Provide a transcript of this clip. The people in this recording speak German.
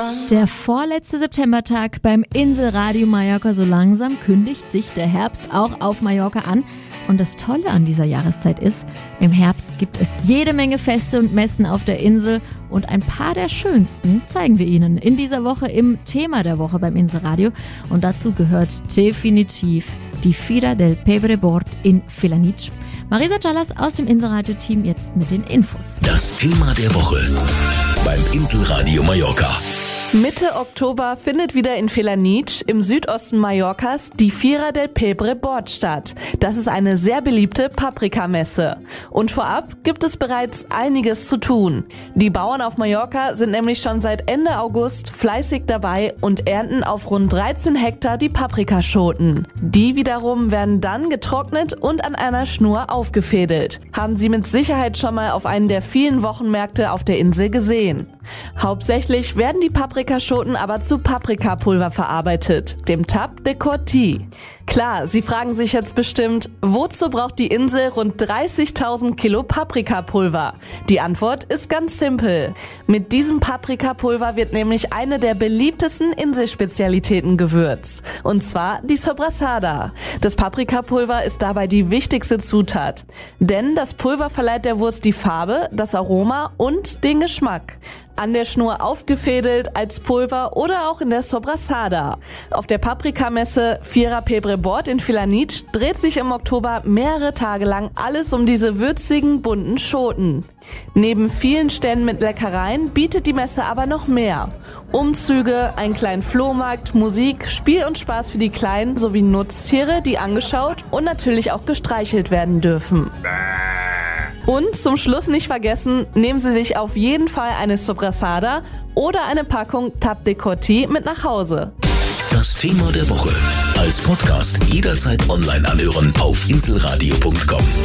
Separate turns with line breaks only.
Der vorletzte Septembertag beim Inselradio Mallorca. So langsam kündigt sich der Herbst auch auf Mallorca an. Und das Tolle an dieser Jahreszeit ist, im Herbst gibt es jede Menge Feste und Messen auf der Insel. Und ein paar der schönsten zeigen wir Ihnen in dieser Woche im Thema der Woche beim Inselradio. Und dazu gehört definitiv die Fira del Pebre Bord in Felanitx. Marisa Callas aus dem Inselradio-Team jetzt mit den Infos.
Das Thema der Woche beim Inselradio Mallorca.
Mitte Oktober findet wieder in Felanitx im Südosten Mallorcas die Fira del Pebre Bord statt. Das ist eine sehr beliebte Paprikamesse. Und vorab gibt es bereits einiges zu tun. Die Bauern auf Mallorca sind nämlich schon seit Ende August fleißig dabei und ernten auf rund 13 Hektar die Paprikaschoten. Die wiederum werden dann getrocknet und an einer Schnur aufgefädelt. Haben Sie mit Sicherheit schon mal auf einen der vielen Wochenmärkte auf der Insel gesehen. Hauptsächlich werden die Paprikaschoten aber zu Paprikapulver verarbeitet, dem Tap de Corti. Klar, Sie fragen sich jetzt bestimmt, wozu braucht die Insel rund 30.000 Kilo Paprikapulver? Die Antwort ist ganz simpel. Mit diesem Paprikapulver wird nämlich eine der beliebtesten Inselspezialitäten gewürzt. Und zwar die Sobrasada. Das Paprikapulver ist dabei die wichtigste Zutat. Denn das Pulver verleiht der Wurst die Farbe, das Aroma und den Geschmack. An der Schnur aufgefädelt, als Pulver oder auch in der Sobrasada. Auf der Paprikamesse Fira Pebre Bord in Felanitx dreht sich im Oktober mehrere Tage lang alles um diese würzigen, bunten Schoten. Neben vielen Ständen mit Leckereien bietet die Messe aber noch mehr. Umzüge, einen kleinen Flohmarkt, Musik, Spiel und Spaß für die Kleinen sowie Nutztiere, die angeschaut und natürlich auch gestreichelt werden dürfen. Und zum Schluss nicht vergessen, nehmen Sie sich auf jeden Fall eine Sobrasada oder eine Packung Tap de Corti mit nach Hause.
Das Thema der Woche als Podcast jederzeit online anhören auf inselradio.com.